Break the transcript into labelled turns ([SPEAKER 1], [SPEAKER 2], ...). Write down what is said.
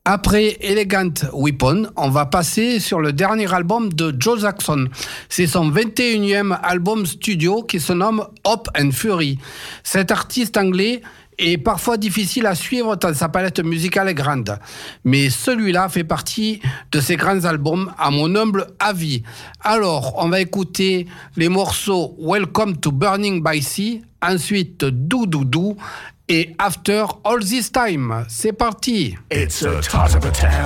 [SPEAKER 1] Après Elegant Weapon, on va passer sur le dernier album de Joe Jackson. C'est son 21e album studio qui se nomme Hope and Fury. Cet artiste anglais est parfois difficile à suivre tant sa palette musicale est grande. Mais celui-là fait partie de ses grands albums, à mon humble avis. Alors, on va écouter les morceaux Welcome to Burning by Sea, ensuite Do Do Do et After All This Time. C'est parti.
[SPEAKER 2] It's a tot of a town.